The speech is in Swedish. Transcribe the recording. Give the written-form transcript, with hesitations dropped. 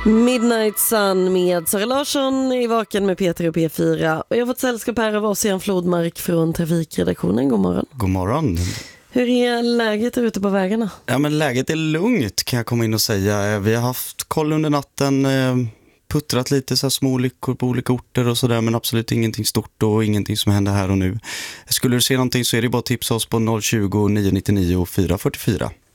Midnight Sun med Sara Larsson i Vaken med Peter och P4. Och jag har fått sällskap här av Ossian Flodmark från trafikredaktionen. God morgon. God morgon. Hur är läget ute på vägarna? Ja, men läget är lugnt kan jag komma in och säga. Vi har haft koll under natten, puttrat lite så här små olyckor på olika orter och sådär, men absolut ingenting stort och ingenting som händer här och nu. Skulle du se någonting så är det bara att tipsa oss på 020 999 444.